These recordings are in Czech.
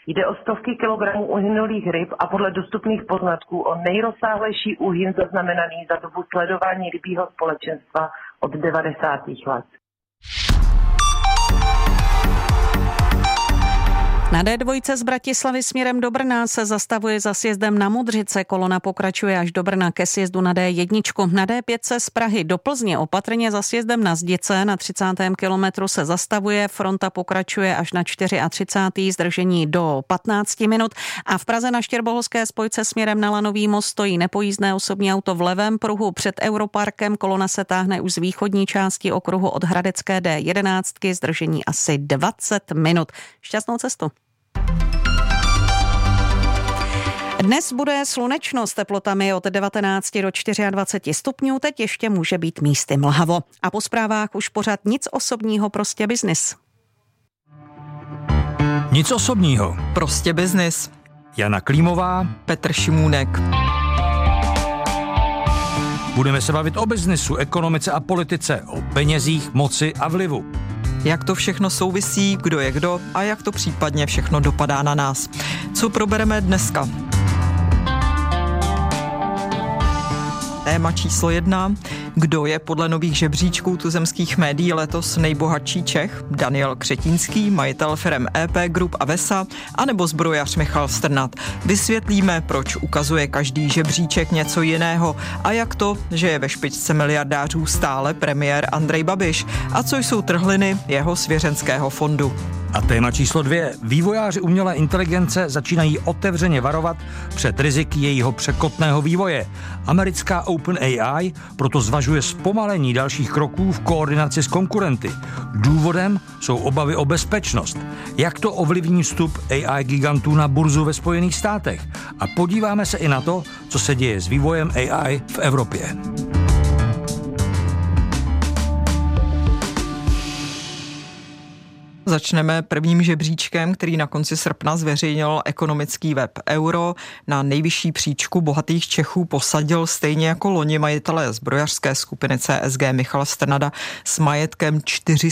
Jde o stovky kilogramů uhynulých ryb a podle dostupných poznatků o nejrozsáhlejší úhyn zaznamenaný za dobu sledování rybího společenstva od 90. let. Na D2 z Bratislavy směrem do Brna se zastavuje za sjezdem na Modřice. Kolona pokračuje až do Brna ke sjezdu na D1. Na D5 z Prahy do Plzně opatrně za sjezdem na Zdice. Na 30. kilometru se zastavuje. Fronta pokračuje až na 34. zdržení do 15 minut. A v Praze na Štěrboholské spojce směrem na Lanový most stojí nepojízdné osobní auto v levém pruhu před Europarkem. Kolona se táhne už z východní části okruhu od Hradecké D11. Zdržení asi 20 minut. Šťastnou cestu. Dnes bude slunečno s teplotami od 19 do 24 stupňů, teď ještě může být místy mlhavo. A po zprávách už pořád nic osobního, prostě biznis. Nic osobního. Prostě biznis. Jana Klímová, Petr Šimůnek. Budeme se bavit o biznisu, ekonomice a politice, o penězích, moci a vlivu. Jak to všechno souvisí, kdo je kdo a jak to případně všechno dopadá na nás. Co probereme dneska? Téma číslo 1. Kdo je podle nových žebříčků tuzemských médií letos nejbohatší Čech? Daniel Křetínský, majitel firem EP Group a Vesa, anebo zbrojař Michal Strnad. Vysvětlíme, proč ukazuje každý žebříček něco jiného a jak to, že je ve špičce miliardářů stále premiér Andrej Babiš a co jsou trhliny jeho svěřenského fondu. A téma číslo 2. Vývojáři umělé inteligence začínají otevřeně varovat před riziky jejího překotného vývoje. Americká OpenAI proto zvažuje zpomalení dalších kroků v koordinaci s konkurenty. Důvodem jsou obavy o bezpečnost. Jak to ovlivní vstup AI gigantů na burzu ve Spojených státech? A podíváme se i na to, co se děje s vývojem AI v Evropě. Začneme prvním žebříčkem, který na konci srpna zveřejnil ekonomický web Euro. Na nejvyšší příčku bohatých Čechů posadil stejně jako loni majitele zbrojařské skupiny CSG Michala Strnada s majetkem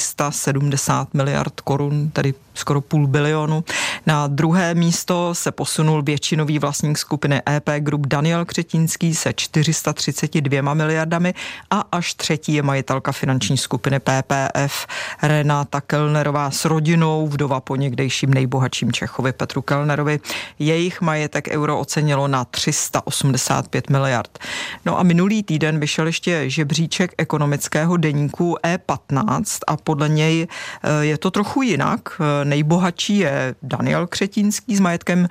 470 miliard korun, tedy skoro půl bilionu. Na druhé místo se posunul většinový vlastník skupiny EP Group Daniel Křetínský se 432 miliardami a až třetí je majitelka finanční skupiny PPF Renata Kellnerová s rodinou, vdova po někdejším nejbohatším Čechovi Petru Kellnerovi. Jejich majetek Euro ocenilo na 385 miliard. No a minulý týden vyšel ještě žebříček ekonomického deníku E15 a podle něj je to trochu jinak. Nejbohatší je Daniel Křetínský s majetkem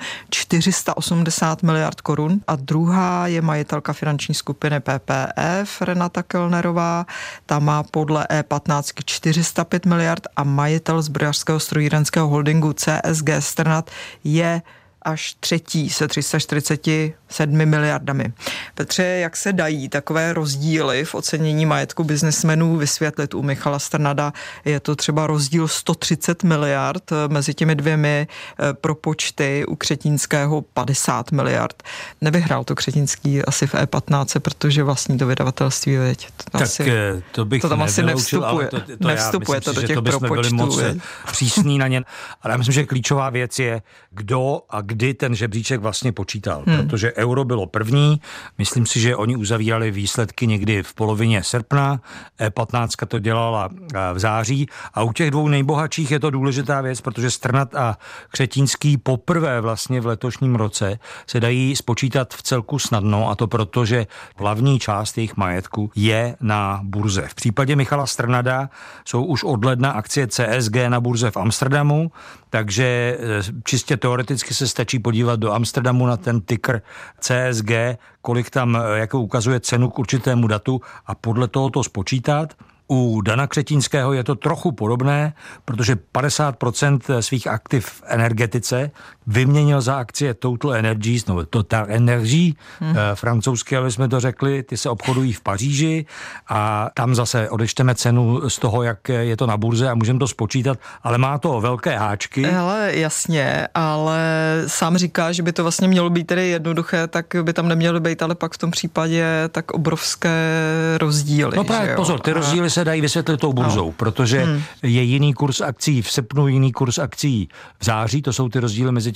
480 miliard korun a druhá je majitelka finanční skupiny PPF Renata Kellnerová. Ta má podle E15 405 miliard a majitel zbrojařského strojírenského holdingu CSG Strnad je až třetí se 347 miliardami. Petře, jak se dají takové rozdíly v ocenění majetku biznesmenů vysvětlit u Michala Strnada? Je to třeba rozdíl 130 miliard mezi těmi dvěmi propočty, u Křetínského 50 miliard. Nevyhrál to Křetínský asi v E15, protože vlastní to vydavatelství, veď. To bych to tam asi nevstupuje. Nevstupuje to do těch propočtů. Moc přísný na ně. Ale já myslím, že klíčová věc je, kdo a kdy ten žebříček vlastně počítal. Protože Euro bylo první, myslím si, že oni uzavírali výsledky někdy v polovině srpna, E15 to dělala v září a u těch dvou nejbohatších je to důležitá věc, protože Strnad a Křetínský poprvé vlastně v letošním roce se dají spočítat v celku snadno a to proto, že hlavní část jejich majetku je na burze. V případě Michala Strnada jsou už od ledna akcie CSG na burze v Amsterdamu, takže čistě teoreticky se stačí podívat do Amsterdamu na ten ticker CSG, kolik tam, jakou ukazuje cenu k určitému datu a podle toho to spočítat. U Dana Křetínského je to trochu podobné, protože 50% svých aktiv v energetice vyměnil za akcie Total Energies, no Total Energy, francouzsky, aby jsme to řekli, ty se obchodují v Paříži a tam zase odečteme cenu z toho, jak je to na burze a můžeme to spočítat, ale má to velké háčky. Hele, jasně, ale sám říká, že by to vlastně mělo být tedy jednoduché, tak by tam nemělo být, ale pak v tom případě tak obrovské rozdíly. No právě pozor, ty rozdíly se dají vysvětlit tou burzou, protože je jiný kurz akcí v srpnu, jiný kurz akcí v září, to jsou ty rozdíly mezi